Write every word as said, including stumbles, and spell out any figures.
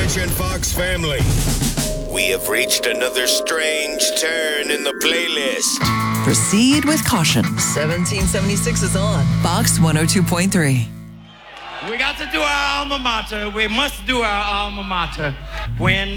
Rich and Fox family. We have reached another strange turn in the playlist. Proceed with caution. seventeen seventy-six is on. Fox one oh two point three. We got to do our alma mater. We must do our alma mater. When